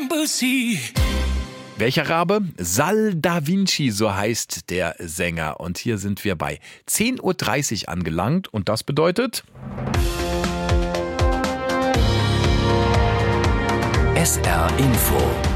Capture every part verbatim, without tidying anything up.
Welcher Rabe? Sal Da Vinci, so heißt der Sänger. Und hier sind wir bei zehn Uhr dreißig angelangt. Und das bedeutet... S R Info.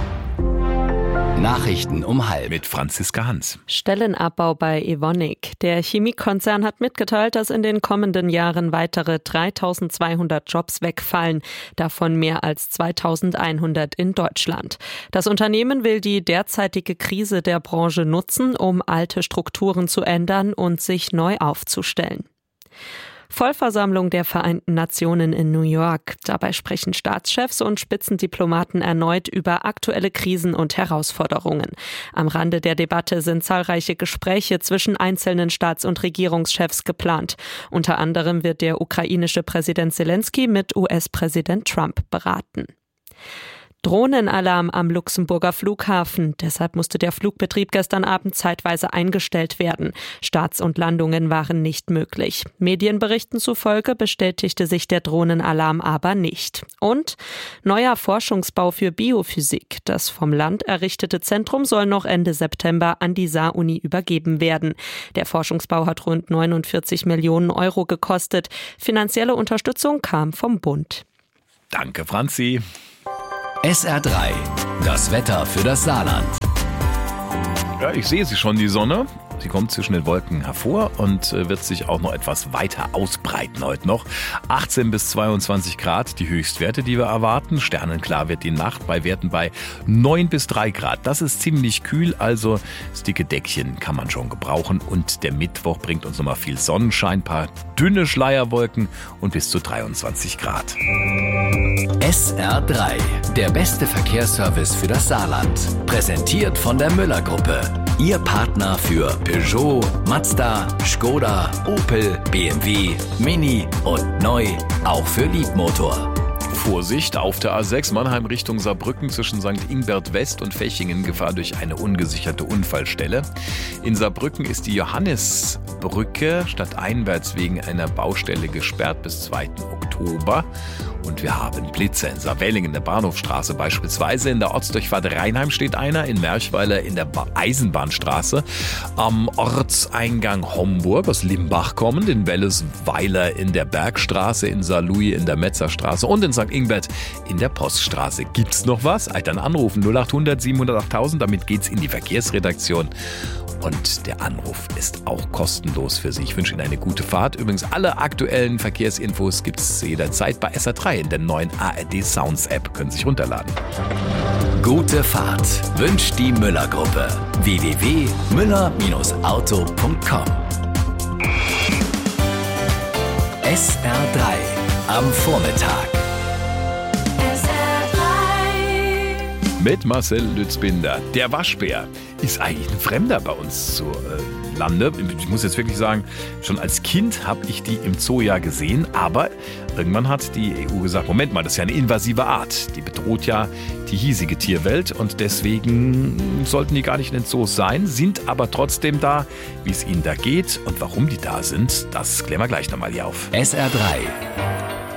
Nachrichten um halb. Mit Franziska Hans. Stellenabbau bei Evonik. Der Chemiekonzern hat mitgeteilt, dass in den kommenden Jahren weitere dreitausendzweihundert Jobs wegfallen, davon mehr als zweitausendeinhundert in Deutschland. Das Unternehmen will die derzeitige Krise der Branche nutzen, um alte Strukturen zu ändern und sich neu aufzustellen. Vollversammlung der Vereinten Nationen in New York. Dabei sprechen Staatschefs und Spitzendiplomaten erneut über aktuelle Krisen und Herausforderungen. Am Rande der Debatte sind zahlreiche Gespräche zwischen einzelnen Staats- und Regierungschefs geplant. Unter anderem wird der ukrainische Präsident Zelensky mit U S-Präsident Trump beraten. Drohnenalarm am Luxemburger Flughafen. Deshalb musste der Flugbetrieb gestern Abend zeitweise eingestellt werden. Starts und Landungen waren nicht möglich. Medienberichten zufolge bestätigte sich der Drohnenalarm aber nicht. Und neuer Forschungsbau für Biophysik. Das vom Land errichtete Zentrum soll noch Ende September an die Saar-Uni übergeben werden. Der Forschungsbau hat rund neunundvierzig Millionen Euro gekostet. Finanzielle Unterstützung kam vom Bund. Danke, Franzi. S R drei, das Wetter für das Saarland. Ja, ich sehe sie schon, die Sonne. Sie kommt zwischen den Wolken hervor und wird sich auch noch etwas weiter ausbreiten heute noch. achtzehn bis zweiundzwanzig Grad, die Höchstwerte, die wir erwarten. Sternenklar wird die Nacht bei Werten bei neun bis drei Grad. Das ist ziemlich kühl, also das dicke Deckchen kann man schon gebrauchen. Und der Mittwoch bringt uns nochmal viel Sonnenschein, paar dünne Schleierwolken und bis zu dreiundzwanzig Grad. S R drei, der beste Verkehrsservice für das Saarland. Präsentiert von der Müller-Gruppe. Ihr Partner für Peugeot, Mazda, Skoda, Opel, B M W, Mini und neu auch für Liebmotor. Vorsicht, auf der A sechs Mannheim Richtung Saarbrücken zwischen Sankt Ingbert West und Fechingen Gefahr durch eine ungesicherte Unfallstelle. In Saarbrücken ist die Johannisbrücke stadteinwärts wegen einer Baustelle gesperrt bis zweiten Oktober. Und wir haben Blitze in Saarwelling in der Bahnhofstraße beispielsweise. In der Ortsdurchfahrt Rheinheim steht einer, in Merchweiler in der Eisenbahnstraße. Am Ortseingang Homburg aus Limbach kommend, in Wellesweiler in der Bergstraße, in Saarlouis in der Metzerstraße und in Sankt Ingbert in der Poststraße. Gibt's noch was? Dann anrufen null achthundert siebenhundertachttausend, damit geht's in die Verkehrsredaktion. Und der Anruf ist auch kostenlos für Sie. Ich wünsche Ihnen eine gute Fahrt. Übrigens, alle aktuellen Verkehrsinfos gibt es jederzeit bei S R drei in der neuen A R D Sounds App. Können Sie sich runterladen. Gute Fahrt wünscht die Müller-Gruppe. w w w punkt müller Bindestrich auto punkt com. S R drei am Vormittag. S R drei Mit Marcel Lützbinder. Der Waschbär ist eigentlich ein Fremder bei uns zu äh, Lande. Ich muss jetzt wirklich sagen, schon als Kind habe ich die im Zoo ja gesehen, aber irgendwann hat die E U gesagt, Moment mal, das ist ja eine invasive Art. Die bedroht ja die hiesige Tierwelt und deswegen sollten die gar nicht in den Zoos sein, sind aber trotzdem da. Wie es ihnen da geht und warum die da sind, das klären wir gleich nochmal hier auf. S R drei